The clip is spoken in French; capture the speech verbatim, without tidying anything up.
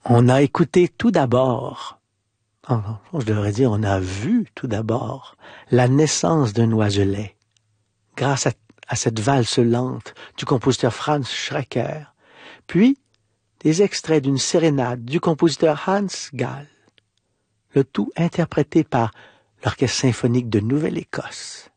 On a écouté tout d'abord, oh, je devrais dire on a vu tout d'abord, la naissance d'un oiselet, grâce à, à cette valse lente du compositeur Franz Schrecker, puis des extraits d'une sérénade du compositeur Hans Gall, le tout interprété par l'Orchestre symphonique de Nouvelle-Écosse.